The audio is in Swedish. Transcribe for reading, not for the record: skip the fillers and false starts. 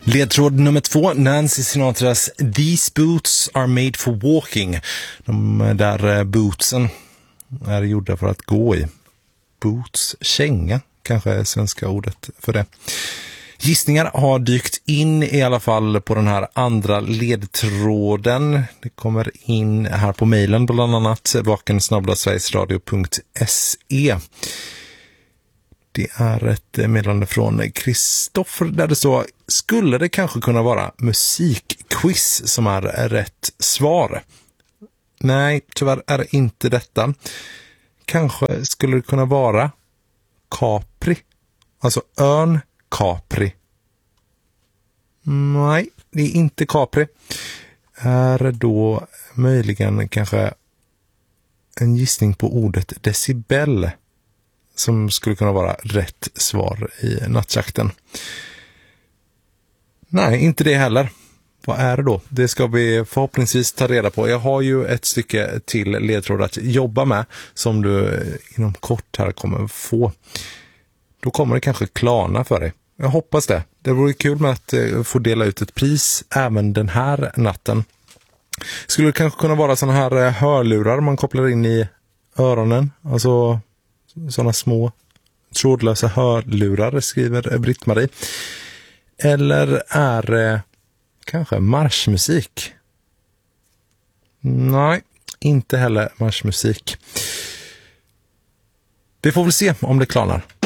Ledtråd nummer 2, Nancy Sinatras These boots are made for walking. De där bootsen är gjorda för att gå i. Boots, känga kanske är svenska ordet för det. Gissningar har dykt in i alla fall på den här andra ledtråden. Det kommer in här på mejlen bland annat vaken@sverigesradio.se. Det är ett meddelande från Kristoffer där det står: skulle det kanske kunna vara musikquiz som är rätt svar? Nej, tyvärr är det inte detta. Kanske skulle det kunna vara Capri. Alltså ön Capri. Nej, det är inte Capri. Är då möjligen kanske en gissning på ordet decibel som skulle kunna vara rätt svar i nattjakten. Nej, inte det heller. Vad är det då? Det ska vi förhoppningsvis ta reda på. Jag har ju ett stycke till ledtråd att jobba med som du inom kort här kommer få. Då kommer det kanske klarna för dig. Jag hoppas det. Det vore kul med att få dela ut ett pris även den här natten. Skulle det kanske kunna vara såna här hörlurar man kopplar in i öronen? Alltså såna små trådlösa hörlurar, skriver Britt-Marie. Eller är det kanske marschmusik? Nej, inte heller marschmusik. Vi får väl se om det klarnar.